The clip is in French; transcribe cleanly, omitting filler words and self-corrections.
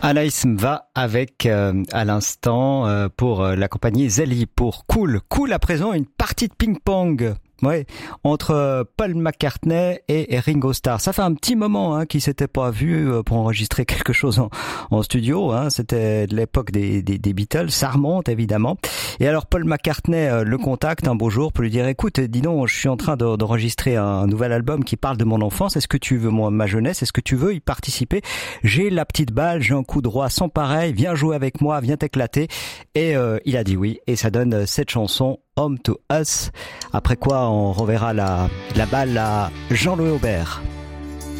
Anaïs va avec à l'instant pour l'accompagner Zélie pour Cool. Cool à présent une partie de ping-pong. Ouais, entre Paul McCartney et Ringo Starr. Ça fait un petit moment qu'ils s'étaient pas vus pour enregistrer quelque chose en studio. C'était de l'époque des Beatles. Ça remonte évidemment. Et alors Paul McCartney le contacte un beau jour pour lui dire écoute, dis donc, je suis en train d'enregistrer un nouvel album qui parle de mon enfance. Est-ce que tu veux ma jeunesse? Est-ce que tu veux y participer? J'ai la petite balle, j'ai un coup droit sans pareil. Viens jouer avec moi, viens t'éclater. Et il a dit oui. Et ça donne cette chanson Home to Us. Après quoi, on reverra la balle à Jean-Louis Aubert.